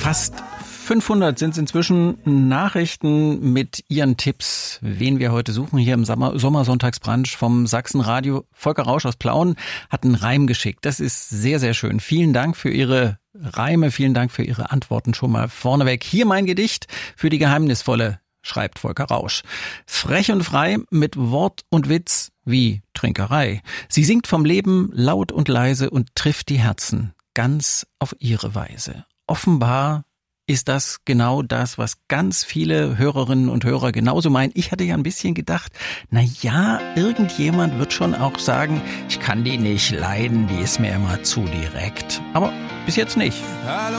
Fast 500 sind es inzwischen Nachrichten mit Ihren Tipps, wen wir heute suchen hier im Sommersonntagsbrunch vom Sachsenradio. Volker Rausch aus Plauen hat einen Reim geschickt. Das ist sehr, sehr schön. Vielen Dank für Ihre Reime, vielen Dank für Ihre Antworten schon mal vorneweg. Hier mein Gedicht für die Geheimnisvolle, schreibt Volker Rausch. Frech und frei mit Wort und Witz wie Trinkerei. Sie singt vom Leben laut und leise und trifft die Herzen ganz auf ihre Weise. Offenbar ist das genau das, was ganz viele Hörerinnen und Hörer genauso meinen. Ich hatte ja ein bisschen gedacht, na ja, irgendjemand wird schon auch sagen, ich kann die nicht leiden, die ist mir immer zu direkt. Aber bis jetzt nicht.